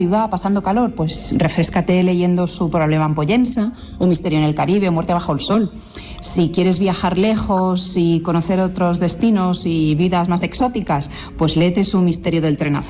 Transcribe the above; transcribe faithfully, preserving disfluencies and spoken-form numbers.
ciudad pasando calor, pues refréscate leyendo su Problema en Pollensa, Un misterio en el Caribe o Muerte bajo el sol. Si quieres viajar lejos y conocer otros destinos y vidas más exóticas, pues léete su Misterio del Tren Azul.